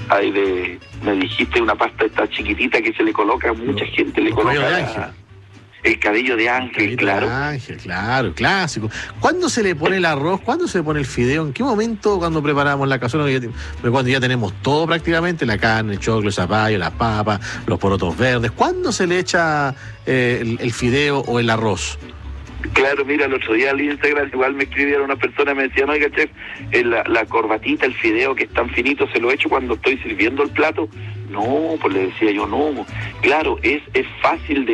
me dijiste una pasta esta chiquitita que se le coloca, mucha gente le coloca el cabello de ángel, claro. Ángel, claro, clásico. ¿Cuándo se le pone el arroz? ¿Cuándo se le pone el fideo? ¿En qué momento cuando preparamos la cazuela? Cuando ya tenemos todo prácticamente, la carne, el choclo, el zapallo, las papas, los porotos verdes. ¿Cuándo se le echa el fideo o el arroz? Claro, mira, el otro día al Instagram igual me escribieron una persona, me decían, oiga, chef, la corbatita, el fideo que es tan finito, ¿se lo echo cuando estoy sirviendo el plato? No, pues le decía yo, no. Claro, es fácil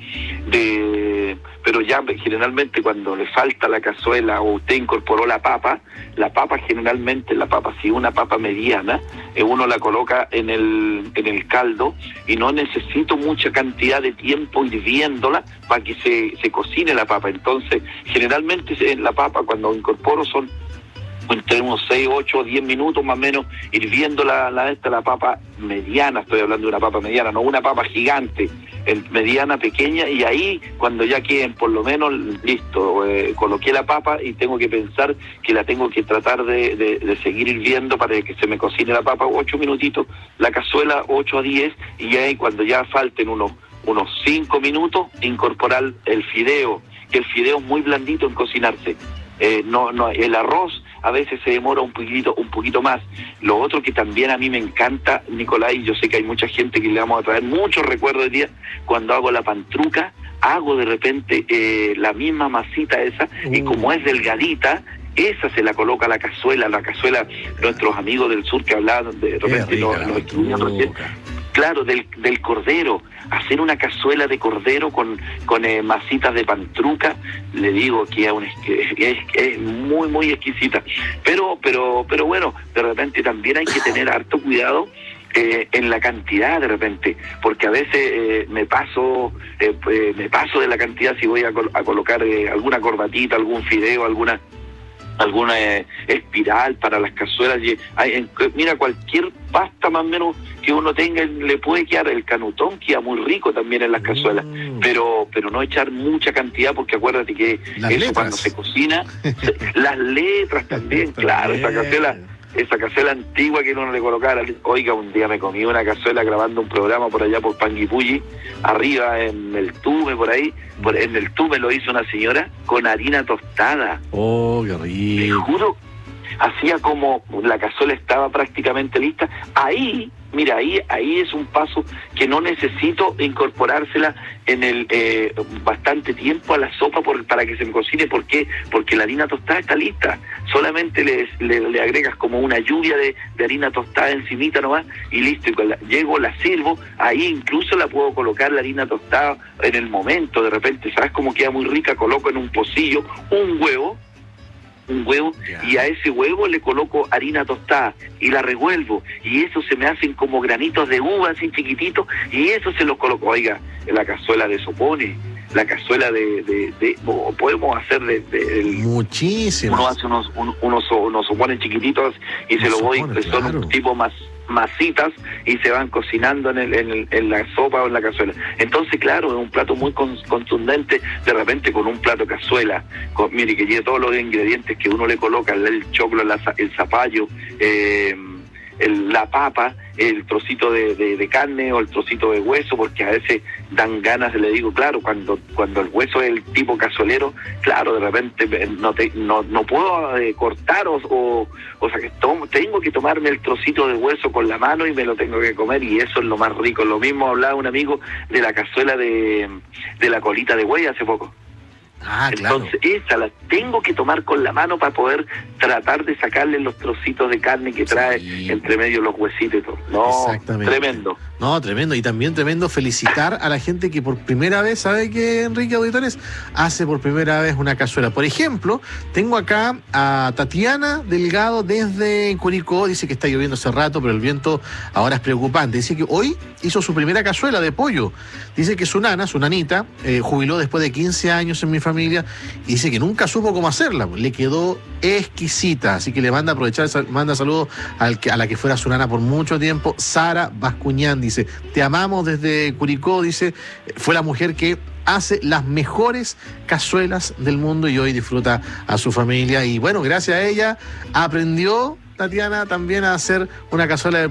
pero ya generalmente cuando le falta la cazuela o usted incorporó la papa generalmente, si una papa mediana, uno la coloca en el caldo y no necesito mucha cantidad de tiempo hirviéndola para que se cocine la papa. Entonces, generalmente la papa cuando incorporo son entre unos 6, 8 o 10 minutos más o menos hirviendo la papa mediana, estoy hablando de una papa mediana, no una papa gigante, mediana, pequeña, y ahí cuando ya queden por lo menos listo, coloqué la papa y tengo que pensar que la tengo que tratar de seguir hirviendo para que se me cocine la papa 8 minutitos, la cazuela 8 a 10, y ahí cuando ya falten unos 5 minutos, incorporar el fideo, que el fideo es muy blandito en cocinarse. El arroz a veces se demora un poquito más. Lo otro que también a mí me encanta, Nicolás, y yo sé que hay mucha gente que le vamos a traer muchos recuerdos de día, cuando hago la pantruca, hago de repente la misma masita esa, y como es delgadita, esa se la coloca a la cazuela, nuestros amigos del sur que hablaban de repente, nos escribían recién. Claro, del cordero, hacer una cazuela de cordero con masitas de pantruca, le digo que es muy, muy exquisita. Pero bueno, de repente también hay que tener harto cuidado en la cantidad de repente, porque a veces me paso de la cantidad si voy a colocar alguna corbatita, algún fideo, alguna espiral para las cazuelas. Mira, cualquier pasta más o menos que uno tenga le puede quedar, el canutón queda muy rico también en las cazuelas, pero no echar mucha cantidad, porque acuérdate que cuando se cocina, las letras también, claro, esa cazuela antigua que uno le colocara. Oiga, un día me comí una cazuela grabando un programa por allá por Panguipulli, arriba en el Tume, por ahí, en el Tume lo hizo una señora con harina tostada. Oh, qué rico. Te juro, hacía como la cazuela estaba prácticamente lista. Ahí es un paso que no necesito incorporársela en bastante tiempo a la sopa para que se me cocine. ¿Por qué? Porque la harina tostada está lista. Solamente le agregas como una lluvia de harina tostada encimita nomás y listo. Y llego, la sirvo, ahí incluso la puedo colocar la harina tostada en el momento. De repente, ¿sabes cómo queda muy rica? Coloco en un pocillo un huevo, y a ese huevo le coloco harina tostada y la revuelvo, y eso se me hacen como granitos de uva así chiquititos, y eso se los coloco. Oiga, la cazuela de sopone, la cazuela podemos hacer muchísimo. Uno hace unos sopones chiquititos y se los voy, son claro, un tipo masitas, y se van cocinando en la sopa o en la cazuela. Entonces, claro, es un plato muy contundente, de repente con un plato de cazuela, mire, que lleve todos los ingredientes que uno le coloca, el choclo, el zapallo, la papa, el trocito de carne o el trocito de hueso, porque a veces dan ganas, le digo, claro, cuando el hueso es el tipo cazuelero, claro, de repente no puedo cortar o sea que tengo que tomarme el trocito de hueso con la mano y me lo tengo que comer, y eso es lo más rico. Lo mismo hablaba un amigo de la cazuela de la colita de buey hace poco. Entonces, esa la tengo que tomar con la mano para poder tratar de sacarle los trocitos de carne que trae entre medio los huesitos y todo. No, tremendo. No, tremendo. Y también tremendo felicitar a la gente que por primera vez, ¿sabe qué, Enrique, auditores? Hace por primera vez una cazuela. Por ejemplo, tengo acá a Tatiana Delgado desde Curicó. Dice que está lloviendo hace rato, pero el viento ahora es preocupante. Dice que hoy hizo su primera cazuela de pollo. Dice que su nanita, jubiló después de 15 años en mi familia, y dice que nunca supo cómo hacerla. Le quedó exquisita. Así que le manda saludos a la que fuera su nana por mucho tiempo, Sara Bascuñán. Dice, te amamos desde Curicó. Dice, fue la mujer que hace las mejores cazuelas del mundo y hoy disfruta a su familia. Y bueno, gracias a ella aprendió Tatiana también a hacer una cazuela de